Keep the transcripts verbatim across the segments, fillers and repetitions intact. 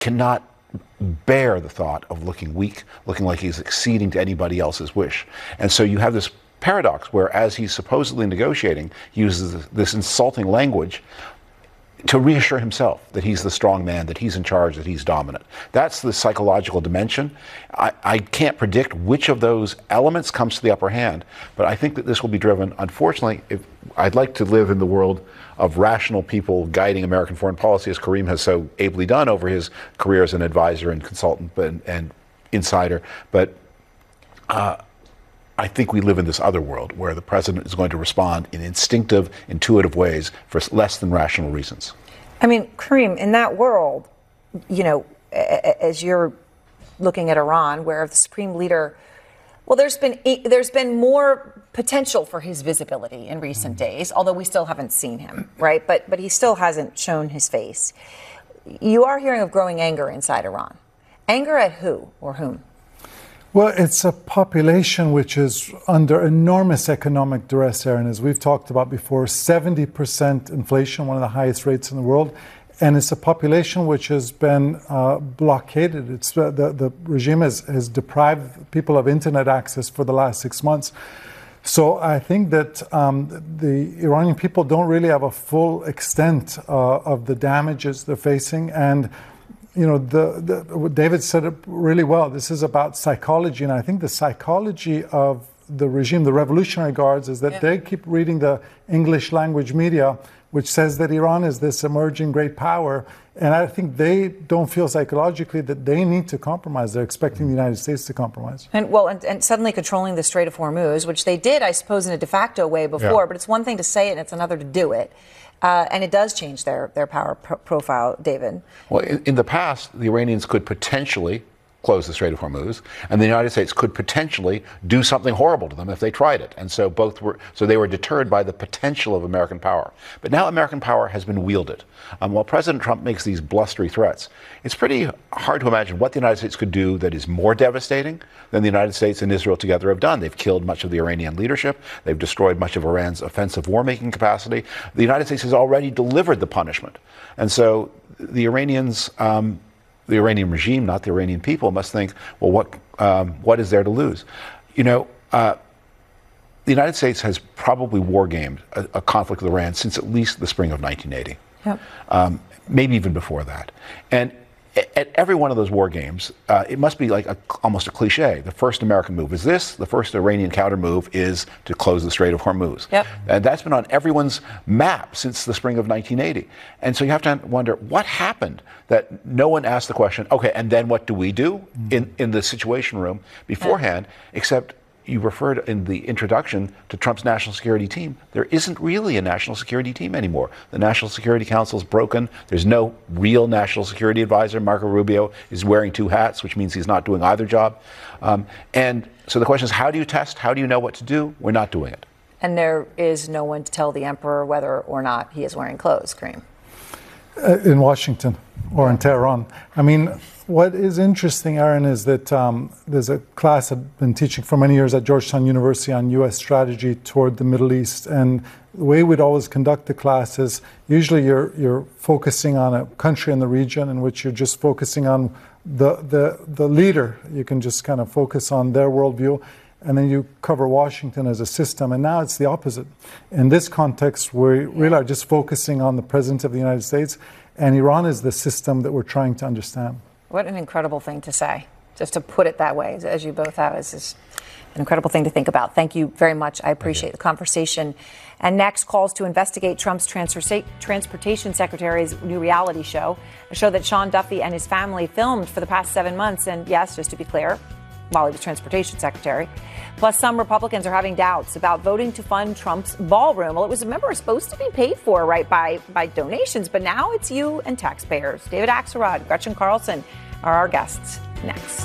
cannot bear the thought of looking weak, looking like he's acceding to anybody else's wish. And so you have this paradox where, as he's supposedly negotiating, he uses this insulting language to reassure himself that he's the strong man, that he's in charge, that he's dominant. That's the psychological dimension. I, I can't predict which of those elements comes to the upper hand, but I think that this will be driven, unfortunately, if I'd like to live in the world of rational people guiding American foreign policy, as Kareem has so ably done over his career as an advisor and consultant and, and insider. But uh, I think we live in this other world where the president is going to respond in instinctive, intuitive ways for less than rational reasons. I mean, Kareem, in that world, you know, as you're looking at Iran, where the supreme leader, well, there's been there's been more potential for his visibility in recent days, although we still haven't seen him, right? But but he still hasn't shown his face. You are hearing of growing anger inside Iran. Anger at who or whom? Well, it's a population which is under enormous economic duress, Aaron, as we've talked about before, seventy percent inflation, one of the highest rates in the world. And it's a population which has been uh, blockaded. It's uh, the, the regime has, has deprived people of internet access for the last six months. So I think that um, the Iranian people don't really have a full extent uh, of the damages they're facing. And you know, the, the, David said it really well. This is about psychology, and I think the psychology of the regime, the Revolutionary Guards, is that yeah. they keep reading the English language media, which says that Iran is this emerging great power, and I think they don't feel psychologically that they need to compromise. They're expecting the United States to compromise. And well, and, and suddenly controlling the Strait of Hormuz, which they did, I suppose, in a de facto way before, yeah. but it's one thing to say it and it's another to do it. Uh, and it does change their, their power pro- profile, David. Well, in, in the past, the Iranians could potentially close the Strait of Hormuz, and the United States could potentially do something horrible to them if they tried it. And so both were, so they were deterred by the potential of American power. But now American power has been wielded. Um, while President Trump makes these blustery threats, it's pretty hard to imagine what the United States could do that is more devastating than the United States and Israel together have done. They've killed much of the Iranian leadership. They've destroyed much of Iran's offensive war-making capacity. The United States has already delivered the punishment. And so the Iranians, um, the Iranian regime, not the Iranian people, must think, well, what um, what is there to lose? You know, uh, the United States has probably war-gamed a, a conflict with Iran since at least the spring of nineteen eighty, yep. um, maybe even before that. And at every one of those war games, uh, it must be like a, almost a cliche. The first American move is this. The first Iranian counter move is to close the Strait of Hormuz. Yep. And that's been on everyone's map since the spring of nineteen eighty. And so you have to wonder, what happened that no one asked the question, okay, and then what do we do mm. in, in the Situation Room beforehand, yeah. except you referred in the introduction to Trump's national security team. There isn't really a national security team anymore. The National Security Council is broken. There's no real national security advisor. Marco Rubio is wearing two hats, which means he's not doing either job. Um, and so the question is, how do you test? How do you know what to do? We're not doing it. And there is no one to tell the emperor whether or not he is wearing clothes, Kareem. Uh, in Washington or in Tehran. I mean, what is interesting, Aaron, is that um, there's a class I've been teaching for many years at Georgetown University on U S strategy toward the Middle East. And the way we'd always conduct the class is usually you're you're focusing on a country in the region in which you're just focusing on the the, the leader. You can just kind of focus on their worldview. And then you cover Washington as a system. And now it's the opposite. In this context, we really are just focusing on the President of the United States. And Iran is the system that we're trying to understand. What an incredible thing to say, just to put it that way, as you both have. It's just an incredible thing to think about. Thank you very much. I appreciate the conversation. And next, calls to investigate Trump's transfer- transportation secretary's new reality show, a show that Sean Duffy and his family filmed for the past seven months. And yes, just to be clear, while he was transportation secretary. Plus, some Republicans are having doubts about voting to fund Trump's ballroom. Well, it was, remember, supposed to be paid for, right, by, by donations, but now it's you and taxpayers. David Axelrod, Gretchen Carlson are our guests next.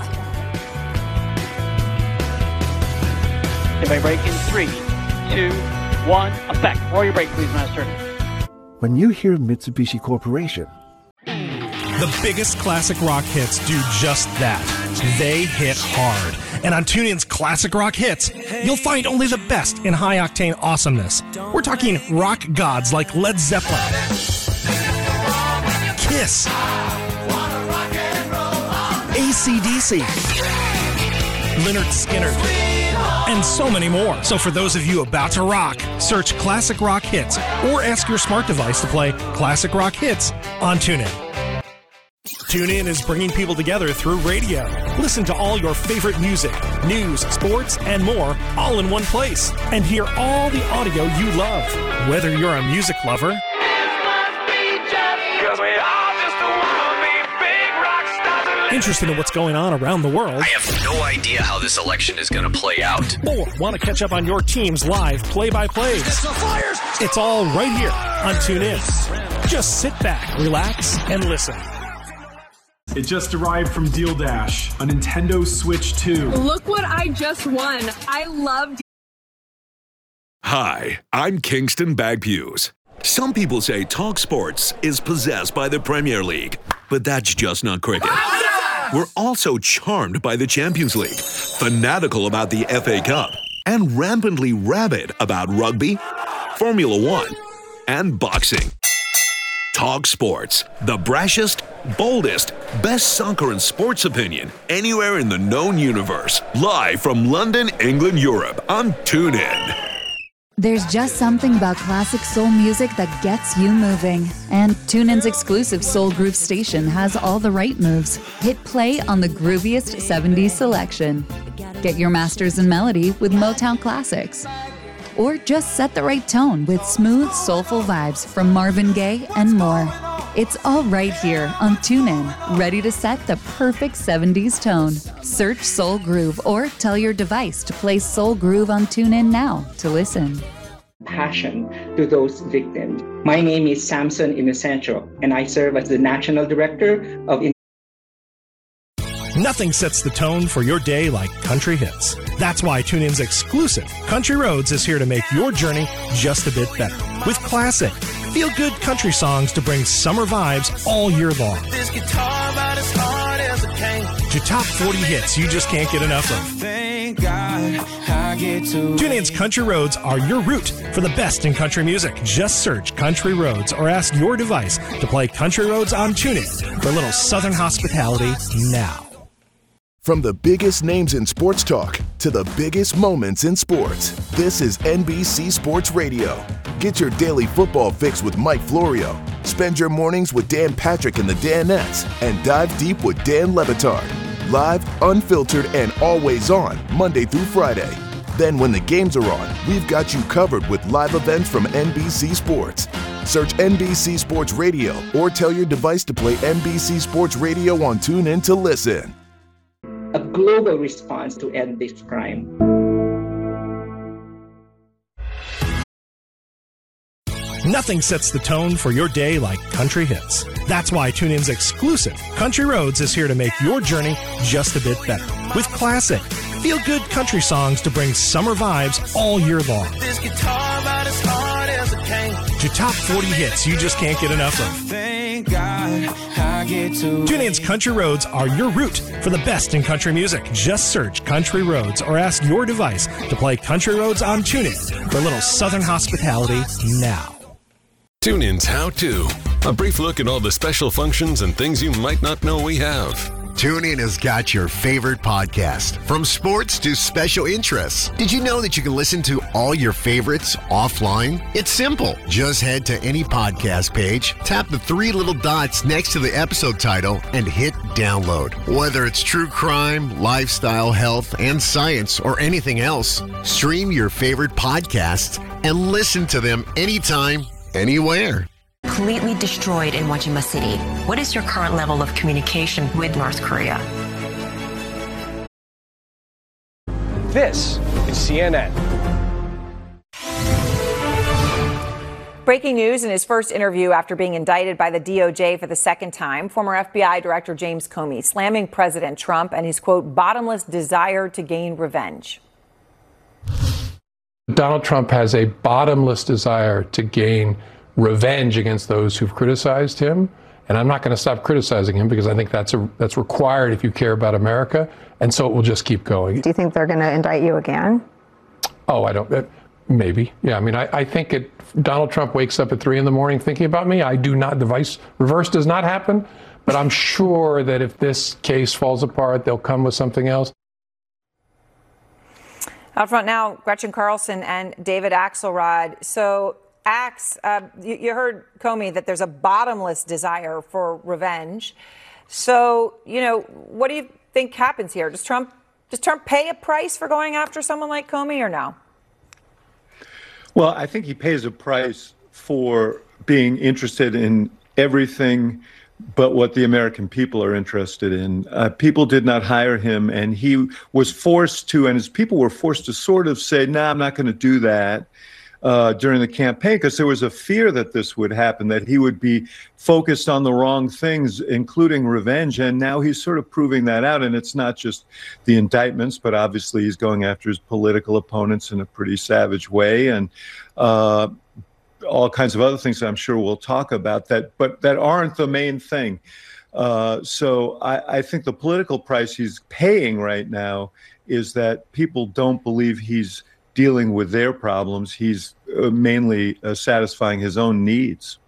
Everybody break in three, two, one, effect. Roll your break, please, Master. When you hear Mitsubishi Corporation, the biggest classic rock hits do just that. They hit hard. And on TuneIn's Classic Rock Hits, you'll find only the best in high-octane awesomeness. We're talking rock gods like Led Zeppelin, Kiss, A C D C, Lynyrd Skynyrd, and so many more. So for those of you about to rock, search Classic Rock Hits or ask your smart device to play Classic Rock Hits on TuneIn. TuneIn is bringing people together through radio. Listen to all your favorite music, news, sports, and more all in one place. And hear all the audio you love. Whether you're a music lover, interested in what's going on around the world, I have no idea how this election is going to play out, or want to catch up on your team's live play-by-plays, it's all right here on TuneIn. Just sit back, relax, and listen. It just arrived from Deal Dash, a Nintendo Switch two. Look what I just won. I loved. Hi, I'm Kingston Bagpuse. Some people say Talk Sports is possessed by the Premier League, but that's just not cricket. We're also charmed by the Champions League, fanatical about the F A Cup, and rampantly rabid about rugby, Formula One, and boxing. Talk Sports, the brashest, boldest, best soccer and sports opinion anywhere in the known universe. Live from London, England, Europe on TuneIn. There's just something about classic soul music that gets you moving. And TuneIn's exclusive Soul Groove station has all the right moves. Hit play on the grooviest seventies selection. Get your masters in melody with Motown classics. Or just set the right tone with smooth, soulful vibes from Marvin Gaye and more. It's all right here on TuneIn, ready to set the perfect seventies tone. Search Soul Groove or tell your device to play Soul Groove on TuneIn now to listen. Passion to those victims. My name is Samson Inocencio, and I serve as the National Director of Nothing sets the tone for your day like country hits. That's why TuneIn's exclusive Country Roads is here to make your journey just a bit better. With classic, feel-good country songs to bring summer vibes all year long. This guitar about as hard as it can. To top forty hits you just can't get enough of. Thank God I get to TuneIn's Country Roads are your route for the best in country music. Just search Country Roads or ask your device to play Country Roads on TuneIn for a little Southern hospitality now. From the biggest names in sports talk to the biggest moments in sports, this is N B C Sports Radio. Get your daily football fix with Mike Florio. Spend your mornings with Dan Patrick and the Danettes, and dive deep with Dan Le Batard. Live, unfiltered, and always on, Monday through Friday. Then when the games are on, we've got you covered with live events from N B C Sports. Search N B C Sports Radio or tell your device to play N B C Sports Radio on TuneIn to listen. A global response to end this crime. Nothing sets the tone for your day like country hits. That's why TuneIn's exclusive Country Roads is here to make your journey just a bit better. With classic, feel-good country songs to bring summer vibes all year long. This guitar about as hard as it can. To top forty hits you just can't get enough of. Thank God I get to TuneIn's Country Roads are your route for the best in country music. Just search Country Roads or ask your device to play Country Roads on TuneIn for a little Southern hospitality now. TuneIn's How To. A brief look at all the special functions and things you might not know we have. TuneIn has got your favorite podcast, from sports to special interests. Did you know that you can listen to all your favorites offline? It's simple. Just head to any podcast page, tap the three little dots next to the episode title, and hit download. Whether it's true crime, lifestyle, health, and science, or anything else, stream your favorite podcasts and listen to them anytime, anywhere. Completely destroyed in Wajima City. What is your current level of communication with North Korea? This is C N N. Breaking news in his first interview after being indicted by the D O J for the second time, former F B I Director James Comey slamming President Trump and his, quote, bottomless desire to gain revenge. Donald Trump has a bottomless desire to gain revenge against those who've criticized him. And I'm not going to stop criticizing him because I think that's a, that's required if you care about America. And so it will just keep going. Do you think they're going to indict you again? Oh, I don't. Uh, maybe. Yeah. I mean, I, I think it, Donald Trump wakes up at three in the morning thinking about me. I do not. The vice reverse does not happen. But I'm sure that if this case falls apart, they'll come with something else. Out front now, Gretchen Carlson and David Axelrod. So, Ax, uh, you, you heard Comey that there's a bottomless desire for revenge. So, you know, what do you think happens here? Does Trump does Trump pay a price for going after someone like Comey or no? Well, I think he pays a price for being interested in everything but what the American people are interested in. Uh, people did not hire him, and he was forced to, and his people were forced to sort of say, no, nah, I'm not going to do that uh, during the campaign, because there was a fear that this would happen, that he would be focused on the wrong things, including revenge. And now he's sort of proving that out. And it's not just the indictments, but obviously he's going after his political opponents in a pretty savage way. And uh, all kinds of other things that I'm sure we'll talk about, that, but that aren't the main thing. Uh, so I, I think the political price he's paying right now is that people don't believe he's dealing with their problems. He's uh, mainly uh, satisfying his own needs.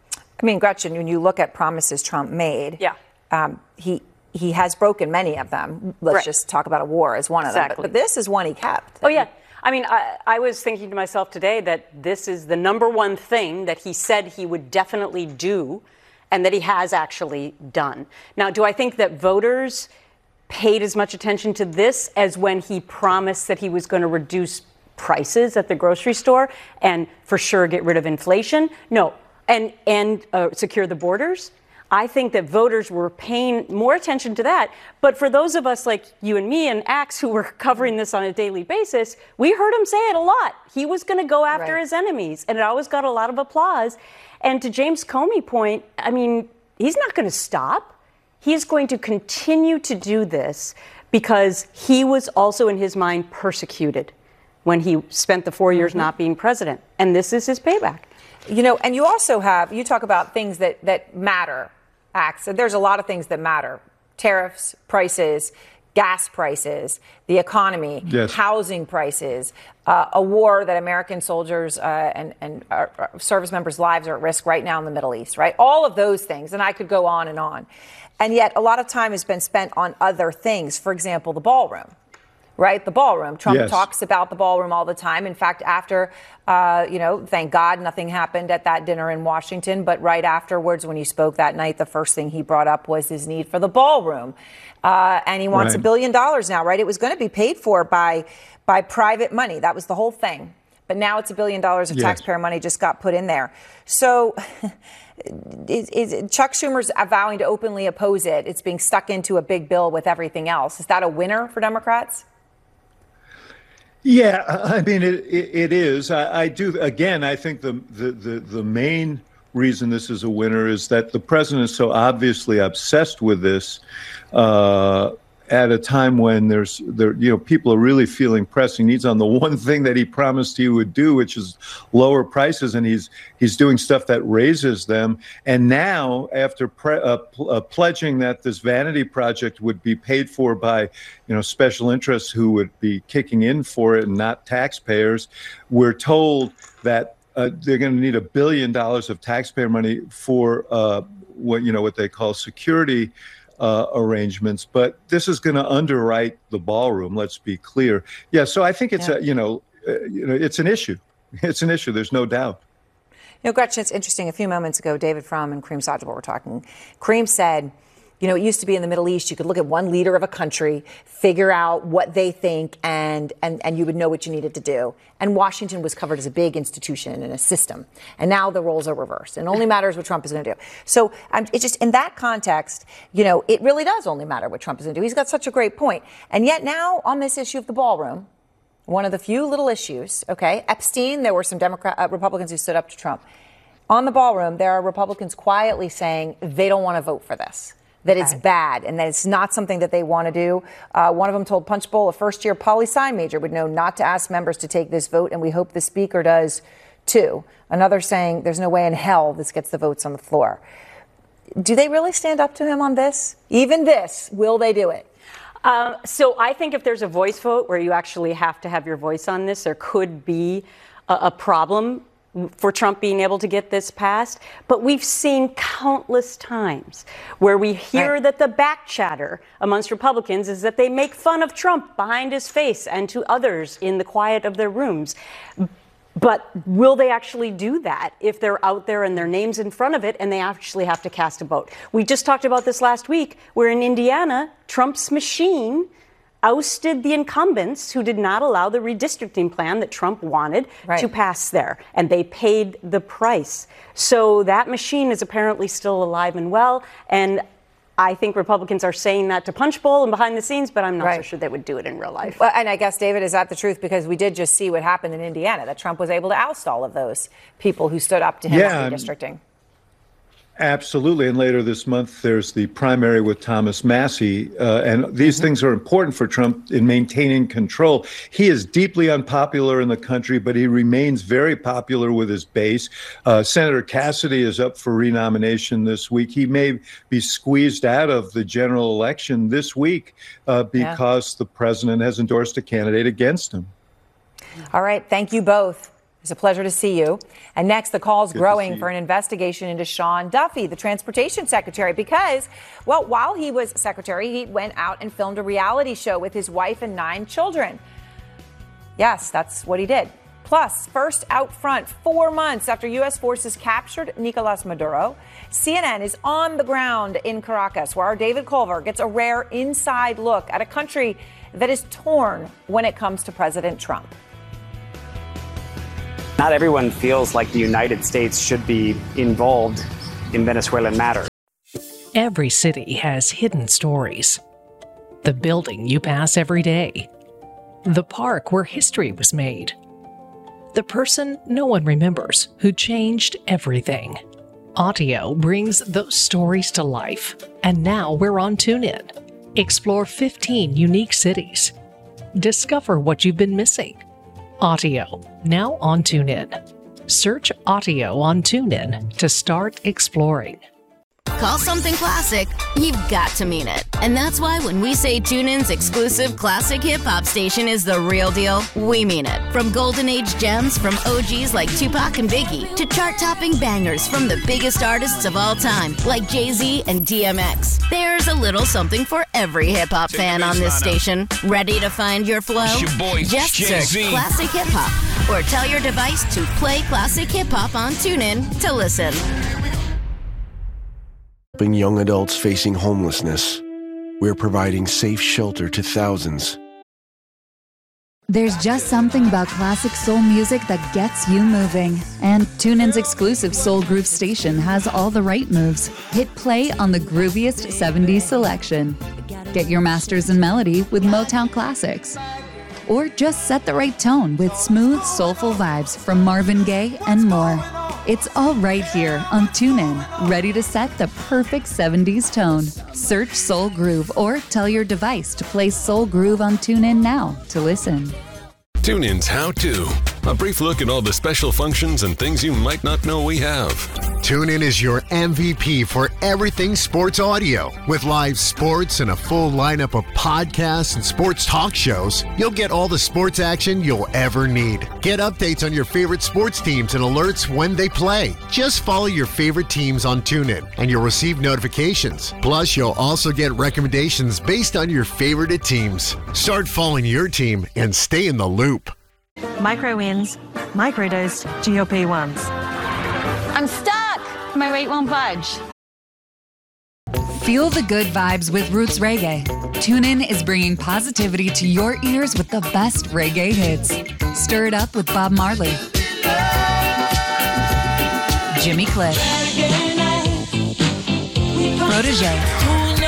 I mean, Gretchen, when you look at promises Trump made, yeah, um, he he has broken many of them. Let's right. just talk about a war as one of exactly. them. But, but this is one he kept. Oh, yeah. I mean, I, I was thinking to myself today that this is the number one thing that he said he would definitely do and that he has actually done. Now, do I think that voters paid as much attention to this as when he promised that he was going to reduce prices at the grocery store and for sure get rid of inflation? No. And, and uh, secure the borders? I think that voters were paying more attention to that. But for those of us like you and me and Axe who were covering this on a daily basis, we heard him say it a lot. He was going to go after right. his enemies, and it always got a lot of applause. And to James Comey's point, I mean, he's not going to stop. He's going to continue to do this because he was also in his mind persecuted when he spent the four years mm-hmm. not being president. And this is his payback. You know, and you also have, you talk about things that, that matter. Acts. So there's a lot of things that matter. Tariffs, prices, gas prices, the economy, yes. housing prices, uh, a war that American soldiers uh, and, and our, our service members' lives are at risk right now in the Middle East, right? All of those things. And I could go on and on. And yet a lot of time has been spent on other things. For example, the ballroom. Right? The ballroom. Trump yes. talks about the ballroom all the time. In fact, after, uh, you know, thank God nothing happened at that dinner in Washington. But right afterwards, when he spoke that night, the first thing he brought up was his need for the ballroom. Uh, and he wants right. a billion dollars now, right? It was going to be paid for by by private money. That was the whole thing. But now it's a billion dollars of yes. taxpayer money just got put in there. So is, is Chuck Schumer's vowing to openly oppose it? It's being stuck into a big bill with everything else. Is that a winner for Democrats? Yeah, I mean, it, it, it is. I, I do. Again, I think the, the, the, the main reason this is a winner is that the president is so obviously obsessed with this uh, at a time when there's, there, you know, people are really feeling pressing needs on the one thing that he promised he would do, which is lower prices. And he's he's doing stuff that raises them. And now, after pre- uh, pl- uh, pledging that this vanity project would be paid for by, you know, special interests who would be kicking in for it and not taxpayers, we're told that uh, they're going to need a billion dollars of taxpayer money for uh, what, you know, what they call security Uh, arrangements, but this is going to underwrite the ballroom. Let's be clear. Yeah, so I think it's yeah. a you know, uh, you know, it's an issue. It's an issue. There's no doubt. You know, Gretchen, it's interesting. A few moments ago, David Frum and Kareem Sajjal were talking. Kareem said, you know, it used to be in the Middle East, you could look at one leader of a country, figure out what they think, and, and, and you would know what you needed to do. And Washington was covered as a big institution and a system. And now the roles are reversed. And it only matters what Trump is going to do. So um, it's just in that context, you know, it really does only matter what Trump is going to do. He's got such a great point. And yet now on this issue of the ballroom, one of the few little issues, okay, Epstein, there were some Democrat, uh, Republicans who stood up to Trump. On the ballroom, there are Republicans quietly saying they don't want to vote for this. That it's bad and that it's not something that they want to do. Uh, one of them told Punchbowl, a first-year poli-sci major would know not to ask members to take this vote, and we hope the speaker does too. Another saying, there's no way in hell this gets the votes on the floor. Do they really stand up to him on this? Even this, will they do it? Um, so I think if there's a voice vote where you actually have to have your voice on this, there could be a, a problem for Trump being able to get this passed, but we've seen countless times where we hear right. that the back chatter amongst Republicans is that they make fun of Trump behind his face and to others in the quiet of their rooms. But will they actually do that if they're out there and their name's in front of it and they actually have to cast a vote? We just talked about this last week, where in Indiana, Trump's machine ousted the incumbents who did not allow the redistricting plan that Trump wanted right. to pass there, and they paid the price. So that machine is apparently still alive and well, and I think Republicans are saying that to Punchbowl and behind the scenes, but I'm not right. so sure they would do it in real life. Well, and I guess, David, is that the truth? Because we did just see what happened in Indiana, that Trump was able to oust all of those people who stood up to him yeah, on redistricting. Absolutely. And later this month, there's the primary with Thomas Massie. Uh, and these mm-hmm. things are important for Trump in maintaining control. He is deeply unpopular in the country, but he remains very popular with his base. Uh, Senator Cassidy is up for renomination this week. He may be squeezed out of the general election this week uh, because yeah. the president has endorsed a candidate against him. All right. Thank you both. It's a pleasure to see you. And next, the call's Good growing for an investigation into Sean Duffy, the transportation secretary, because, well, while he was secretary, he went out and filmed a reality show with his wife and nine children. Yes, that's what he did. Plus, first out front, four months after U S forces captured Nicolas Maduro, C N N is on the ground in Caracas, where our David Culver gets a rare inside look at a country that is torn when it comes to President Trump. Not everyone feels like the United States should be involved in Venezuelan matters. Every city has hidden stories. The building you pass every day. The park where history was made. The person no one remembers who changed everything. Audio brings those stories to life. And now we're on TuneIn. Explore fifteen unique cities. Discover what you've been missing. Audio, now on TuneIn. Search Audio on TuneIn to start exploring. Call something classic, you've got to mean it. And that's why when we say TuneIn's exclusive classic hip-hop station is the real deal, we mean it. From golden age gems from O Gs like Tupac and Biggie to chart-topping bangers from the biggest artists of all time like Jay-Z and D M X. There's a little something for every hip-hop fan on this station. Ready to find your flow? Your boy, Just search Jay-Z. Classic Hip-Hop or tell your device to play Classic Hip-Hop on TuneIn to listen. Helping young adults facing homelessness, we're providing safe shelter to thousands. There's just something about classic soul music that gets you moving. And TuneIn's exclusive Soul Groove station has all the right moves. Hit play on the grooviest seventies selection. Get your masters in melody with Motown classics. Or just set the right tone with smooth, soulful vibes from Marvin Gaye and more. It's all right here on TuneIn, ready to set the perfect seventies tone. Search Soul Groove or tell your device to play Soul Groove on TuneIn now to listen. TuneIn's How To. A brief look at all the special functions and things you might not know we have. TuneIn is your M V P for everything sports audio. With live sports and a full lineup of podcasts and sports talk shows, you'll get all the sports action you'll ever need. Get updates on your favorite sports teams and alerts when they play. Just follow your favorite teams on TuneIn and you'll receive notifications. Plus, you'll also get recommendations based on your favorite teams. Start following your team and stay in the loop. Micro wins, microdosed G L P ones. I'm stuck! My weight won't budge. Feel the good vibes with Roots Reggae. TuneIn is bringing positivity to your ears with the best reggae hits. Stir it up with Bob Marley, Jimmy Cliff, Protégé,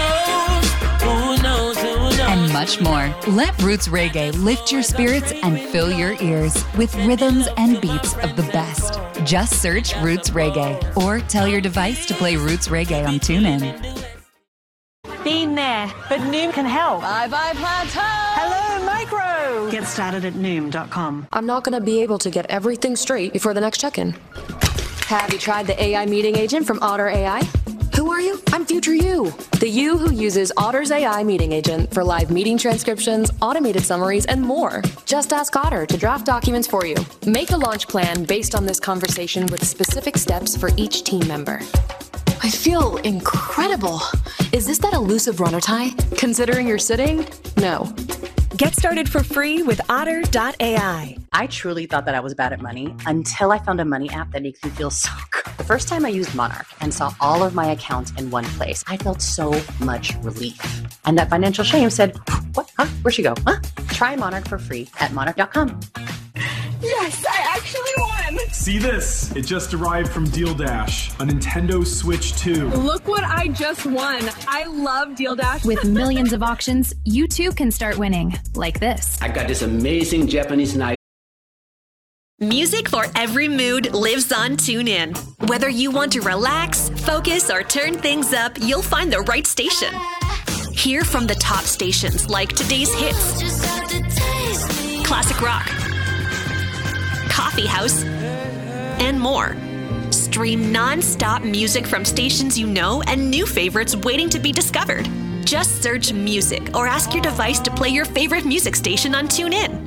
and much more. Let Roots Reggae lift your spirits and fill your ears with rhythms and beats of the best. Just search Roots Reggae or tell your device to play Roots Reggae on TuneIn. Been there, but Noom can help. Bye bye plateau. Hello, Micro. Get started at Noom dot com. I'm not going to be able to get everything straight before the next check-in. Have you tried the A I meeting agent from Otter A I? Who are you? I'm future you. The you who uses Otter's A I meeting agent for live meeting transcriptions, automated summaries, and more. Just ask Otter to draft documents for you. Make a launch plan based on this conversation with specific steps for each team member. I feel incredible. Is this that elusive runner tie? Considering you're sitting? No. Get started for free with otter dot A I. I truly thought that I was bad at money until I found a money app that makes me feel so good. The first time I used Monarch and saw all of my accounts in one place, I felt so much relief. And that financial shame said, what? Huh? Where'd she go? Huh? Try Monarch for free at monarch dot com. Yes, I actually won! See this? It just arrived from Deal Dash, a Nintendo Switch two. Look what I just won. I love Deal Dash. With millions of auctions, you too can start winning, like this. I got this amazing Japanese knife. Music for every mood lives on TuneIn. Whether you want to relax, focus, or turn things up, you'll find the right station. Hear from the top stations like today's hits, classic rock, coffee house, and more. Stream non-stop music from stations you know and new favorites waiting to be discovered. Just search music or ask your device to play your favorite music station on TuneIn.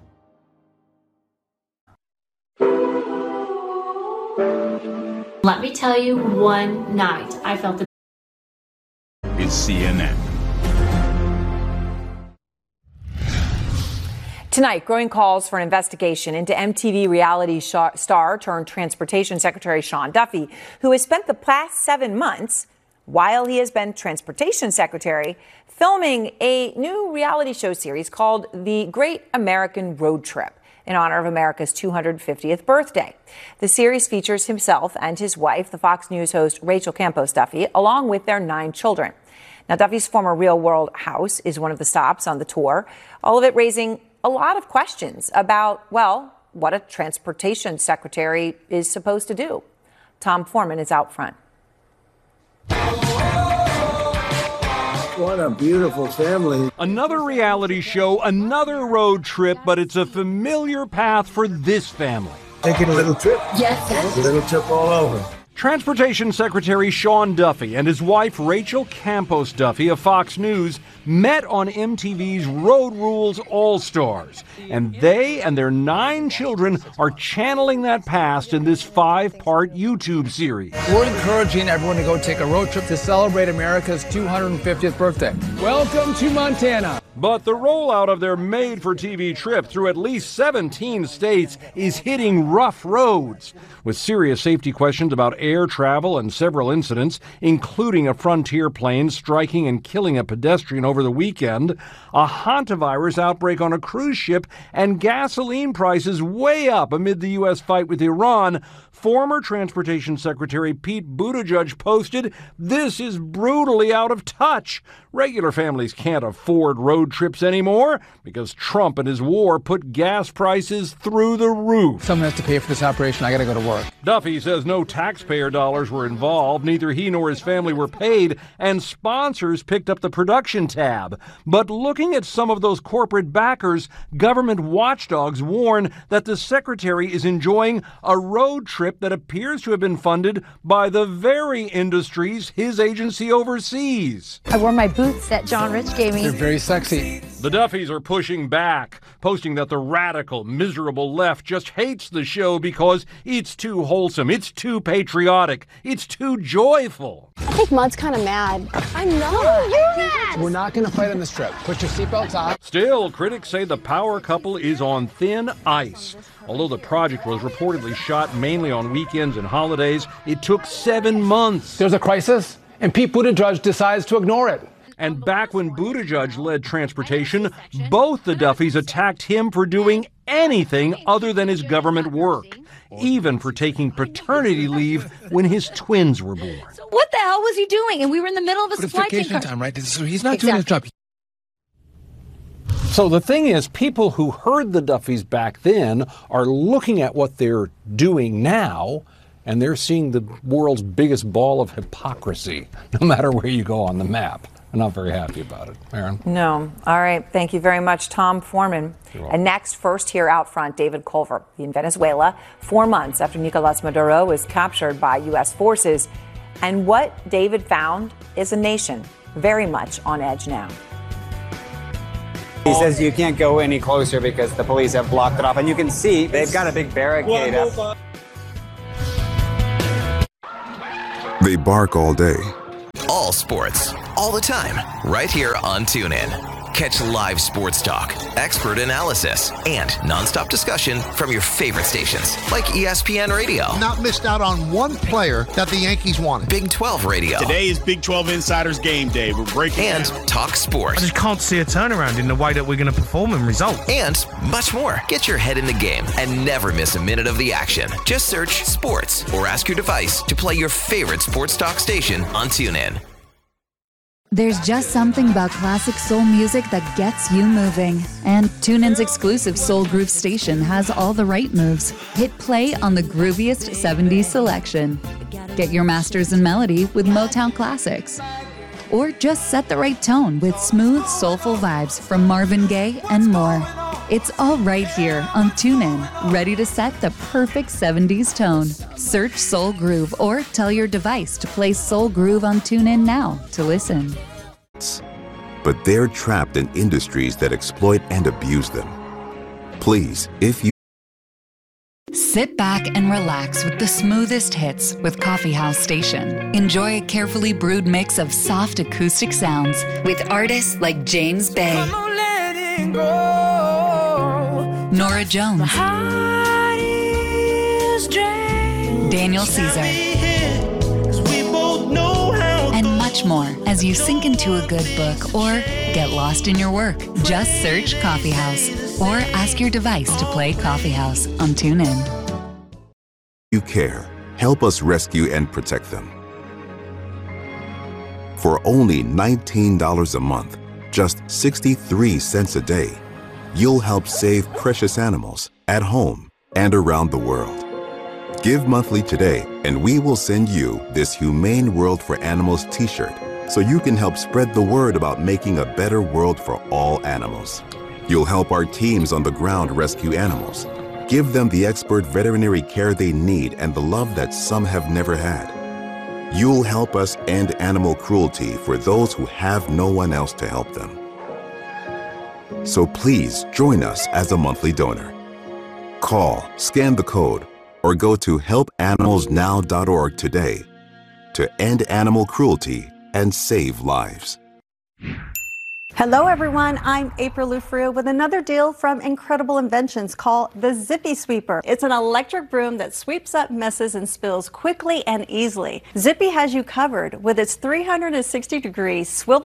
Let me tell you, one night I felt the. It's C N N. Tonight, growing calls for an investigation into M T V reality sh- star turned Transportation Secretary Sean Duffy, who has spent the past seven months, while he has been Transportation Secretary, filming a new reality show series called The Great American Road Trip, in honor of America's two hundred fiftieth birthday. The series features himself and his wife, the Fox News host Rachel Campos Duffy, along with their nine children. Now, Duffy's former Real World house is one of the stops on the tour, all of it raising a lot of questions about, well, what a transportation secretary is supposed to do. Tom Foreman is out front. What a beautiful family. Another reality show, another road trip, but it's a familiar path for this family. Taking a little trip? Yes, yes. A little trip all over. Transportation Secretary Sean Duffy and his wife Rachel Campos Duffy of Fox News met on M T V's Road Rules All-Stars. And they and their nine children are channeling that past in this five-part YouTube series. We're encouraging everyone to go take a road trip to celebrate America's two hundred fiftieth birthday. Welcome to Montana. But the rollout of their made-for-T V trip through at least seventeen states is hitting rough roads, with serious safety questions about air travel and several incidents, including a Frontier plane striking and killing a pedestrian over the weekend, a hantavirus outbreak on a cruise ship, and gasoline prices way up amid the U S fight with Iran. Former Transportation Secretary Pete Buttigieg posted, "This is brutally out of touch. Regular families can't afford road trips anymore because Trump and his war put gas prices through the roof." Someone has to pay for this operation. I got to go to work. Duffy says no taxpayer dollars were involved. Neither he nor his family were paid, and sponsors picked up the production tab. But looking at some of those corporate backers, government watchdogs warn that the secretary is enjoying a road trip that appears to have been funded by the very industries his agency oversees. I wore my boots that John Rich gave me. They're very sexy. The Duffys are pushing back, posting that the radical, miserable left just hates the show because it's too wholesome, it's too patriotic, it's too joyful. I think Mud's kind of mad. I'm not. You're mad. We're not going to fight on this trip. Put your seatbelts on. Still, critics say the power couple is on thin ice. Although the project was reportedly shot mainly on weekends and holidays, it took seven months. There's a crisis, and Pete Buttigieg decides to ignore it. And back when Buttigieg led transportation, both the Duffys attacked him for doing anything other than his government work, even for taking paternity leave when his twins were born. So what the hell was he doing? And we were in the middle of a but supply it's chain vacation car- time, right? So he's not exactly. doing his job. So the thing is, people who heard the Duffys back then are looking at what they're doing now, and they're seeing the world's biggest ball of hypocrisy, no matter where you go on the map. I'm not very happy about it. Aaron? No. All right. Thank you very much, Tom Foreman. And next, first here out front, David Culver in Venezuela. Four months after Nicolas Maduro was captured by U S forces, And what David found is a nation very much on edge now. He says you can't go any closer because the police have blocked it off. And you can see they've got a big barricade up. They bark all day. All sports, all the time, right here on TuneIn. Catch live sports talk, expert analysis, and nonstop discussion from your favorite stations like E S P N Radio. Not missed out on one player that the Yankees wanted. Big twelve Radio. Today is Big twelve Insiders Game Day. We're breaking And down. Talk Sports. I just can't see a turnaround in the way that we're going to perform and result. And much more. Get your head in the game and never miss a minute of the action. Just search sports or ask your device to play your favorite sports talk station on TuneIn. There's just something about classic soul music that gets you moving. And TuneIn's exclusive Soul Groove station has all the right moves. Hit play on the grooviest seventies selection. Get your masters in melody with Motown classics. Or just set the right tone with smooth, soulful vibes from Marvin Gaye and more. It's all right here on TuneIn, ready to set the perfect seventies tone. Search Soul Groove or tell your device to play Soul Groove on TuneIn now to listen. But they're trapped in industries that exploit and abuse them. Please, if you Sit back and relax with the smoothest hits with Coffee House Station. Enjoy a carefully brewed mix of soft acoustic sounds with artists like James Bay, Nora Jones, Daniel Caesar, and much more as you sink into a good book or get lost in your work. Just search Coffee House or ask your device to play Coffee House on TuneIn. you care, help us rescue and protect them. For only nineteen dollars a month, just sixty-three cents a day, you'll help save precious animals at home and around the world. Give monthly today, and we will send you this Humane World for Animals t-shirt so you can help spread the word about making a better world for all animals. You'll help our teams on the ground rescue animals. Give them the expert veterinary care they need and the love that some have never had. You'll help us end animal cruelty for those who have no one else to help them. So please join us as a monthly donor. Call, scan the code, or go to help animals now dot org today to end animal cruelty and save lives. Hello, everyone. I'm April Lufrio with another deal from Incredible Inventions called the Zippy Sweeper. It's an electric broom that sweeps up messes and spills quickly and easily. Zippy has you covered with its three hundred sixty degree swivel.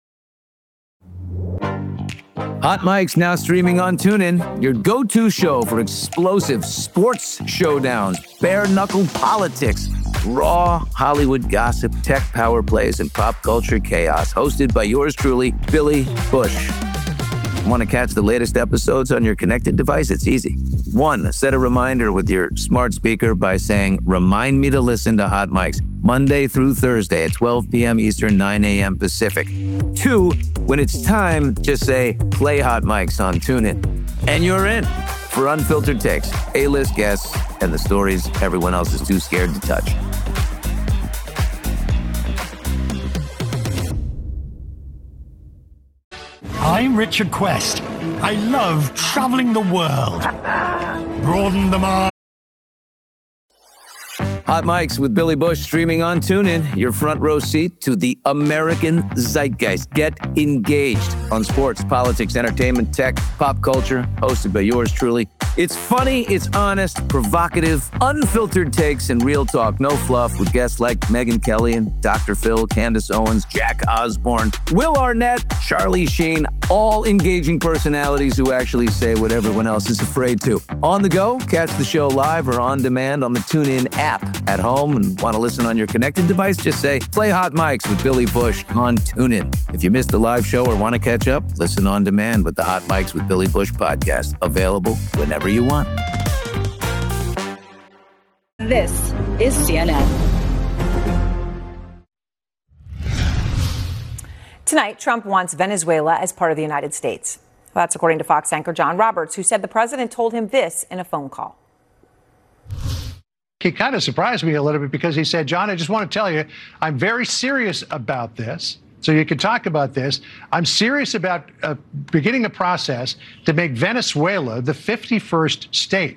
Hot Mike's now streaming on TuneIn, your go-to show for explosive sports showdowns, bare-knuckle politics, raw Hollywood gossip, tech power plays, and pop culture chaos. Hosted by yours truly, Billy Bush. Want to catch the latest episodes on your connected device? It's easy. One, set a reminder with your smart speaker by saying, "Remind me to listen to Hot Mike's Monday through Thursday at twelve p.m. Eastern, nine a.m. Pacific." Two, when it's time, just say, "Play Hot Mike's on TuneIn." And you're in for unfiltered takes, A-list guests, and the stories everyone else is too scared to touch. I'm Richard Quest. I love traveling the world. Broaden the mind. Hot Mike's with Billy Bush streaming on TuneIn, your front row seat to the American zeitgeist. Get engaged on sports, politics, entertainment, tech, pop culture, hosted by yours truly. It's funny, it's honest, provocative, unfiltered takes, and real talk. No fluff with guests like Megyn Kelly and Doctor Phil, Candace Owens, Jack Osborne, Will Arnett, Charlie Sheen, all engaging personalities who actually say what everyone else is afraid to. On the go, catch the show live or on demand on the TuneIn app. At home and want to listen on your connected device, just say, "Play Hot Mike's with Billy Bush" on TuneIn. If you missed the live show or want to catch up, listen on demand with the Hot Mike's with Billy Bush podcast, available whenever you want. This is C N N. Tonight, Trump wants Venezuela as part of the United States. Well, that's according to Fox anchor John Roberts, who said the president told him this in a phone call. He kind of surprised me a little bit because he said, John, I just want to tell you, I'm very serious about this. So you can talk about this. I'm serious about uh, beginning a process to make Venezuela the fifty-first state.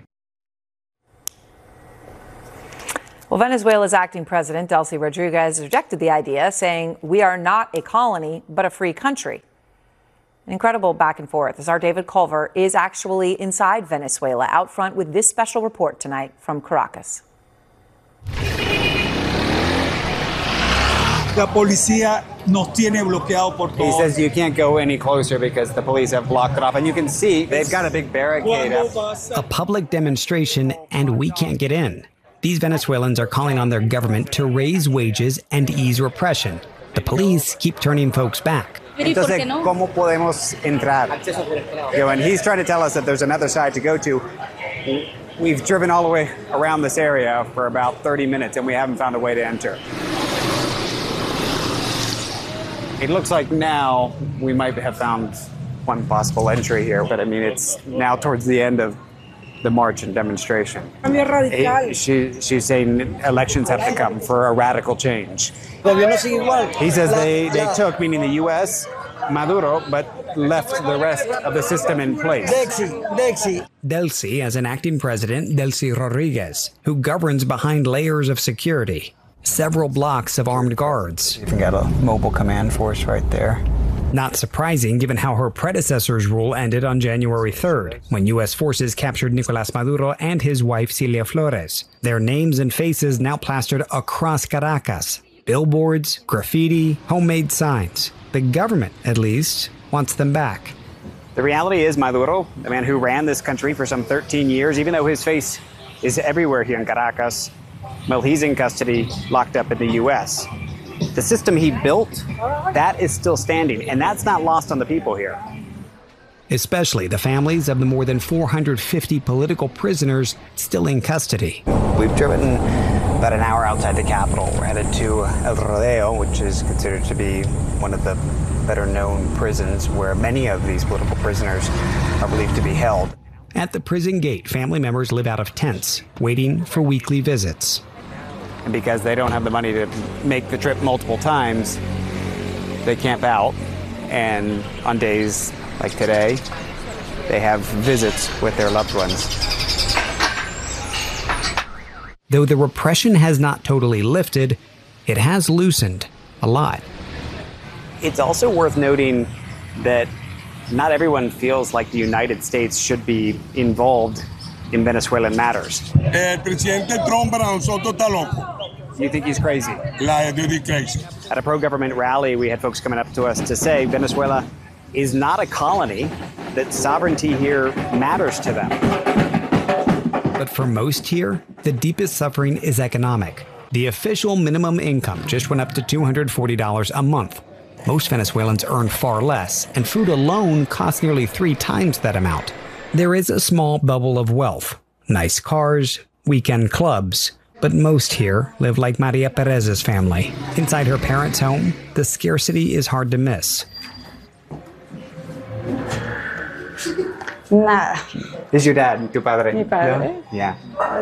Well, Venezuela's acting president, Delcy Rodriguez, rejected the idea, saying, we are not a colony, but a free country. An incredible back and forth as our David Culver is actually inside Venezuela, out front with this special report tonight from Caracas. La policía nos tiene bloqueado por todo. He says you can't go any closer because the police have blocked it off. And you can see they've got a big barricade up. A public demonstration, and we can't get in. These Venezuelans are calling on their government to raise wages and ease repression. The police keep turning folks back. Entonces, ¿cómo podemos entrar? You know, and he's trying to tell us that there's another side to go to. We've driven all the way around this area for about thirty minutes, and we haven't found a way to enter. It looks like now we might have found one possible entry here, but I mean, it's now towards the end of the march and demonstration. He, she, she's saying elections have to come for a radical change. He says they, they took, meaning the U S, Maduro, but left the rest of the system in place. Delcy as an acting president, Delcy Rodriguez, who governs behind layers of security. Several blocks of armed guards. Even got a mobile command force right there. Not surprising given how her predecessor's rule ended on January third, when U S forces captured Nicolás Maduro and his wife Cilia Flores. Their names and faces now plastered across Caracas. Billboards, graffiti, homemade signs. The government, at least, wants them back. The reality is Maduro, the man who ran this country for some thirteen years, even though his face is everywhere here in Caracas, well, he's in custody, locked up in the U S. The system he built, that is still standing, and that's not lost on the people here. Especially the families of the more than four hundred fifty political prisoners still in custody. We've driven about an hour outside the capital. We're headed to El Rodeo, which is considered to be one of the better known prisons where many of these political prisoners are believed to be held. At the prison gate, family members live out of tents, waiting for weekly visits. And because they don't have the money to make the trip multiple times, they camp out. And on days like today, they have visits with their loved ones. Though the repression has not totally lifted, it has loosened a lot. It's also worth noting that not everyone feels like the United States should be involved in Venezuelan matters. El presidente Trump para nosotros está loco. You think he's crazy? La duty crazy. At a pro-government rally, we had folks coming up to us to say Venezuela is not a colony, that sovereignty here matters to them. But for most here, the deepest suffering is economic. The official minimum income just went up to two hundred forty dollars a month. Most Venezuelans earn far less, and food alone costs nearly three times that amount. There is a small bubble of wealth, nice cars, weekend clubs, but most here live like Maria Perez's family. Inside her parents' home, the scarcity is hard to miss. Nada. This is your dad, tu padre? Mi padre. Yeah.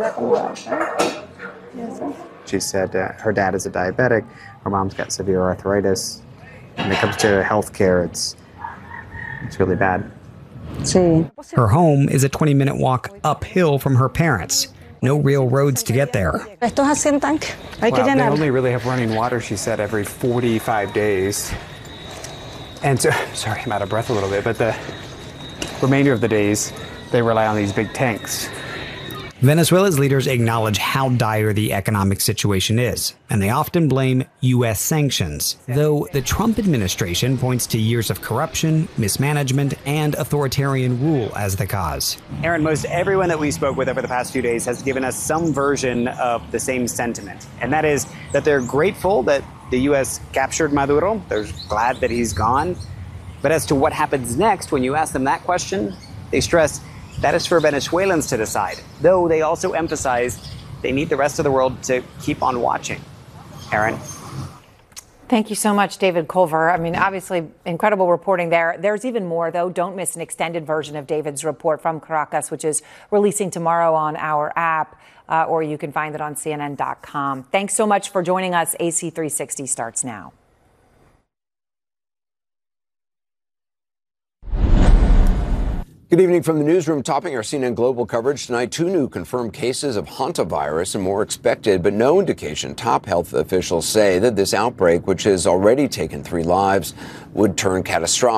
She said uh, her dad is a diabetic, her mom's got severe arthritis. When it comes to health care, it's, it's really bad. Sí. Her home is a twenty minute walk uphill from her parents. No real roads to get there. Estos asientan. Hay que Well, they llenar. only really have running water, she said, every forty-five days. And so, sorry, I'm out of breath a little bit, but the remainder of the days, they rely on these big tanks. Venezuela's leaders acknowledge how dire the economic situation is, and they often blame U S sanctions, though the Trump administration points to years of corruption, mismanagement, and authoritarian rule as the cause. Aaron, most everyone that we spoke with over the past few days has given us some version of the same sentiment, and that is that they're grateful that the U S captured Maduro. They're glad that he's gone. But as to what happens next, when you ask them that question, they stress that is for Venezuelans to decide, though they also emphasize they need the rest of the world to keep on watching. Aaron. Thank you so much, David Culver. I mean, obviously, incredible reporting there. There's even more, though. Don't miss an extended version of David's report from Caracas, which is releasing tomorrow on our app. uh, or you can find it on C N N dot com. Thanks so much for joining us. A C three sixty starts now. Good evening from the newsroom. Topping our C N N Global coverage tonight, two new confirmed cases of hantavirus and more expected, but no indication. Top health officials say that this outbreak, which has already taken three lives, would turn catastrophic.